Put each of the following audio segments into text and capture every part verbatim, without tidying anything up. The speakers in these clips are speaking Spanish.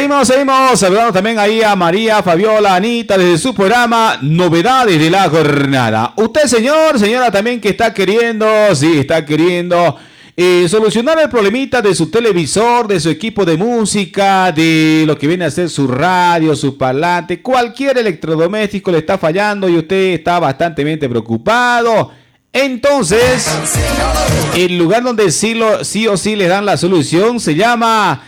Seguimos, seguimos, saludando también ahí a María, Fabiola, Anita, desde su programa Novedades de la Jornada. Usted, señor, señora, también que está queriendo, sí, está queriendo eh, solucionar el problemita de su televisor, de su equipo de música, de lo que viene a ser su radio, su parlante, cualquier electrodoméstico le está fallando y usted está bastante preocupado. Entonces, el lugar donde sí, lo, sí o sí le dan la solución se llama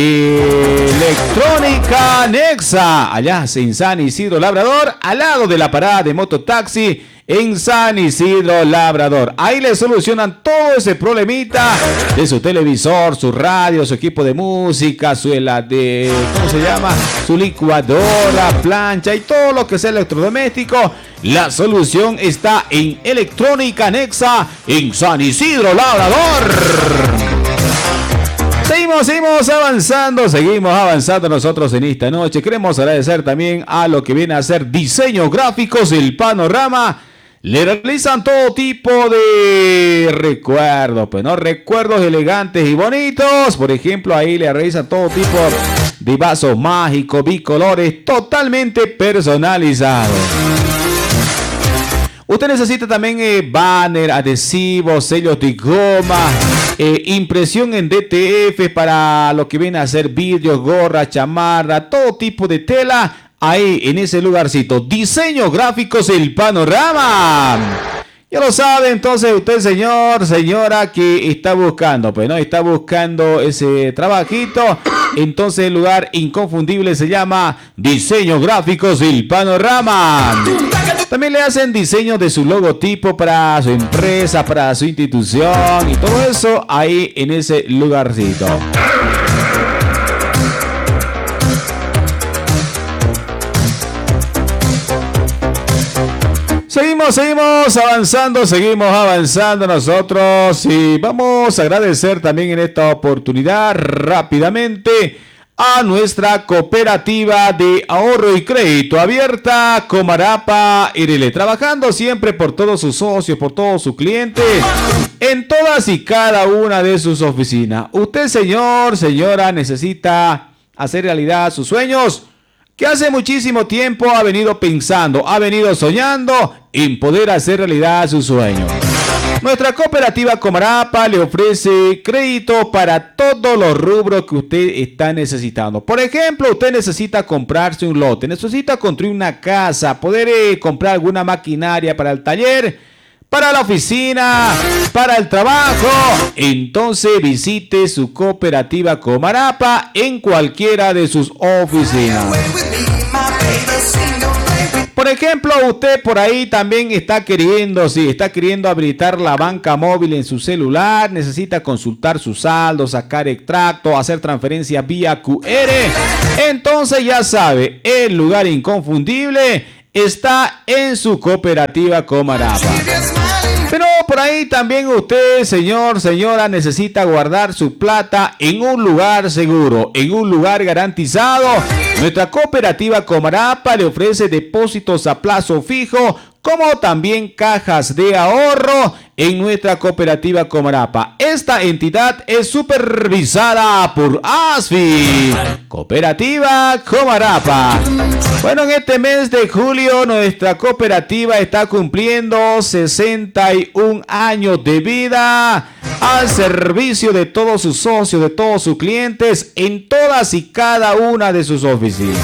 Electrónica Nexa, allá en San Isidro Labrador, al lado de la parada de mototaxi en San Isidro Labrador. Ahí le solucionan todo ese problemita de su televisor, su radio, su equipo de música, su de, ¿cómo se llama? Su licuadora, plancha y todo lo que sea electrodoméstico. La solución está en Electrónica Nexa en San Isidro Labrador. Seguimos, seguimos avanzando, seguimos avanzando nosotros en esta noche. Queremos agradecer también a lo que viene a ser diseños gráficos, el Panorama. Le realizan todo tipo de recuerdos, pues no, recuerdos elegantes y bonitos. Por ejemplo, ahí le realizan todo tipo de vasos mágicos, bicolores, totalmente personalizados. Usted necesita también eh, banner, adhesivos, sellos de goma, eh, impresión en D T F para lo que viene a ser vidrios, gorra, chamarra, todo tipo de tela. Ahí en ese lugarcito, diseños gráficos, el Panorama. Ya lo sabe, entonces usted, señor, señora, que está buscando, pues no, está buscando ese trabajito. Entonces el lugar inconfundible se llama Diseños Gráficos, el Panorama. También le hacen diseño de su logotipo para su empresa, para su institución y todo eso ahí en ese lugarcito. Seguimos, seguimos avanzando, seguimos avanzando nosotros y vamos a agradecer también en esta oportunidad rápidamente a nuestra cooperativa de ahorro y crédito abierta Comarapa R L, trabajando siempre por todos sus socios, por todos sus clientes, en todas y cada una de sus oficinas. Usted, señor, señora, necesita hacer realidad sus sueños, que hace muchísimo tiempo ha venido pensando, ha venido soñando en poder hacer realidad sus sueños. Nuestra cooperativa Comarapa le ofrece crédito para todos los rubros que usted está necesitando. Por ejemplo, usted necesita comprarse un lote, necesita construir una casa, poder eh, comprar alguna maquinaria para el taller, para la oficina, para el trabajo. Entonces visite su cooperativa Comarapa en cualquiera de sus oficinas. Por ejemplo, usted por ahí también está queriendo, sí, está queriendo habilitar la banca móvil en su celular, necesita consultar su saldo, sacar extracto, hacer transferencias vía Q R. Entonces ya sabe, el lugar inconfundible está en su cooperativa Comarapa. Pero por ahí también usted, señor, señora, necesita guardar su plata en un lugar seguro, en un lugar garantizado. Nuestra cooperativa Comarapa le ofrece depósitos a plazo fijo, como también cajas de ahorro en nuestra cooperativa Comarapa. Esta entidad es supervisada por A S F I, Cooperativa Comarapa. Bueno, en este mes de julio nuestra cooperativa está cumpliendo sesenta y un años de vida al servicio de todos sus socios, de todos sus clientes en todas y cada una de sus oficinas.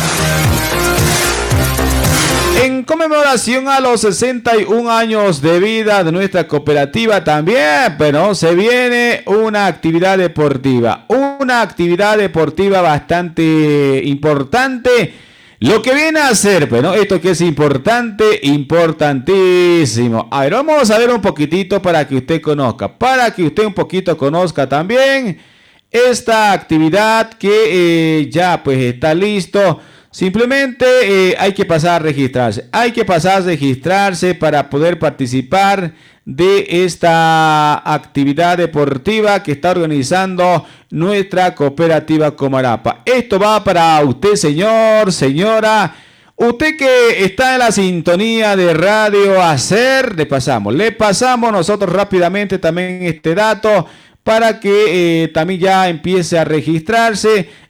En conmemoración a los sesenta y un años de vida de nuestra cooperativa también, pero se viene una actividad deportiva, una actividad deportiva bastante importante. Lo que viene a ser, bueno, esto que es importante, importantísimo. A ver, vamos a ver un poquitito para que usted conozca, para que usted un poquito conozca también esta actividad que eh, ya pues está listo. Simplemente eh, hay que pasar a registrarse, hay que pasar a registrarse para poder participar de esta actividad deportiva que está organizando nuestra cooperativa Comarapa. Esto va para usted, señor, señora, usted que está en la sintonía de Radio Hacer. Le pasamos, le pasamos nosotros rápidamente también este dato para que eh, también ya empiece a registrarse.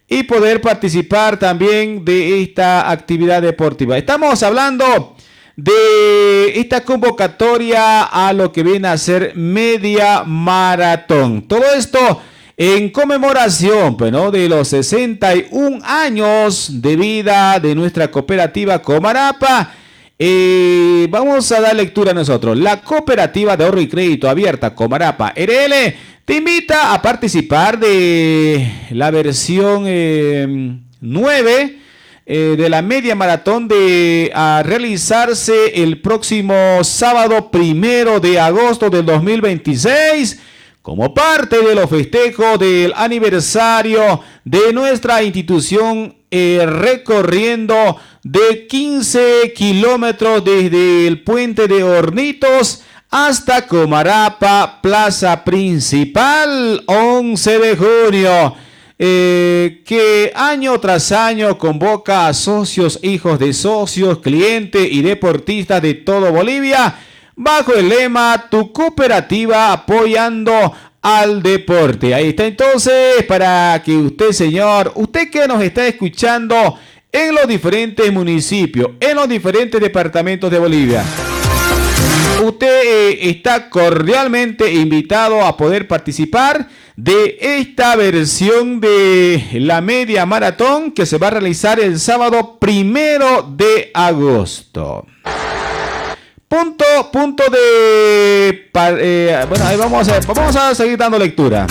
y poder participar también de esta actividad deportiva. Estamos hablando de esta convocatoria a lo que viene a ser media maratón. Todo esto en conmemoración, pues, ¿no?, de los sesenta y un años de vida de nuestra cooperativa Comarapa. Eh, vamos a dar lectura a nosotros. La Cooperativa de Ahorro y Crédito Abierta Comarapa R L te invita a participar de la versión eh, nueve eh, de la media maratón de a realizarse el próximo sábado primero de agosto del dos mil veintiséis. Como parte de los festejos del aniversario de nuestra institución, eh, recorriendo de quince kilómetros desde el puente de Hornitos hasta Comarapa, plaza principal, once de junio, eh, que año tras año convoca a socios, hijos de socios, clientes y deportistas de todo Bolivia, bajo el lema Tu cooperativa apoyando al deporte. Ahí está entonces, para que usted, señor, usted que nos está escuchando en los diferentes municipios, en los diferentes departamentos de Bolivia, usted eh, está cordialmente invitado a poder participar de esta versión de la media maratón que se va a realizar el sábado primero de agosto. Punto, punto de... Eh, bueno, ahí vamos a, vamos a seguir dando lectura.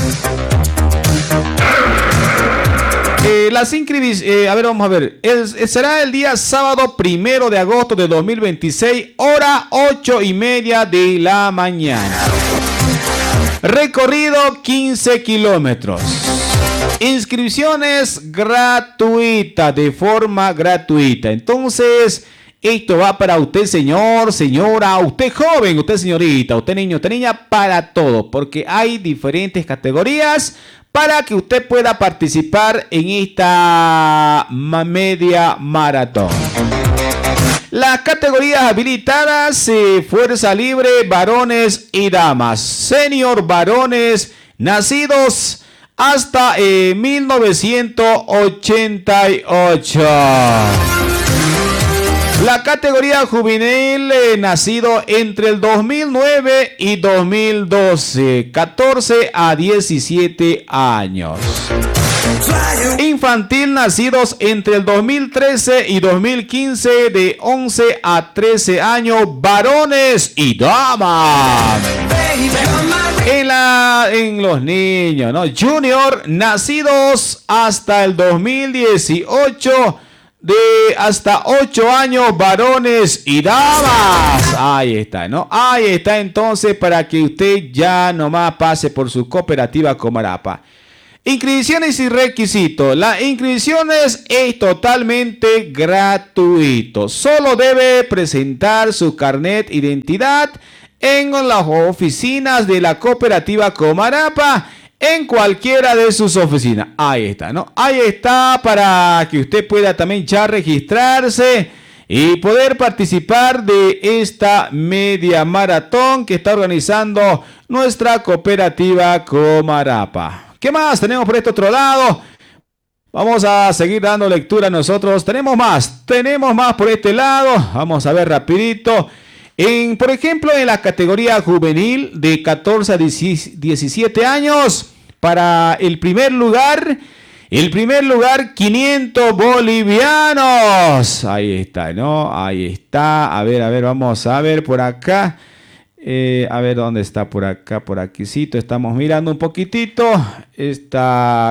Eh, las inscripciones, eh, a ver, vamos a ver. El, será el día sábado primero de agosto de dos mil veintiséis, hora ocho y media de la mañana. Recorrido quince kilómetros. Inscripciones gratuitas, de forma gratuita. Entonces, esto va para usted, señor, señora, usted joven, usted señorita, usted niño, usted niña, para todo, porque hay diferentes categorías para que usted pueda participar en esta media maratón. Las categorías habilitadas, eh, fuerza libre, varones y damas, senior varones nacidos hasta eh, mil novecientos ochenta y ocho. La categoría juvenil, eh, nacido entre el dos mil nueve y dos mil doce, catorce a diecisiete años. Infantil, nacidos entre el dos mil trece y dos mil quince, de once a trece años, varones y damas. En, la, en los niños, ¿no? Junior, nacidos hasta el dos mil dieciocho, de hasta ocho años, varones y damas. Ahí está, ¿no? Ahí está entonces, para que usted ya nomás pase por su cooperativa Comarapa. Inscripciones y requisitos. La inscripción es, es totalmente gratuito. Solo debe presentar su carnet identidad en las oficinas de la cooperativa Comarapa, en cualquiera de sus oficinas. Ahí está, ¿no? Ahí está, para que usted pueda también ya registrarse y poder participar de esta media maratón que está organizando nuestra cooperativa Comarapa. ¿Qué más tenemos por este otro lado? Vamos a seguir dando lectura nosotros. Tenemos más, tenemos más por este lado. Vamos a ver rapidito. En, por ejemplo, en la categoría juvenil de catorce a diecisiete años, para el primer lugar, el primer lugar, quinientos bolivianos. Ahí está, ¿no? Ahí está. A ver, a ver, vamos a ver por acá. Eh, a ver, ¿dónde está? Por acá, por aquícito. Estamos mirando un poquitito. Esta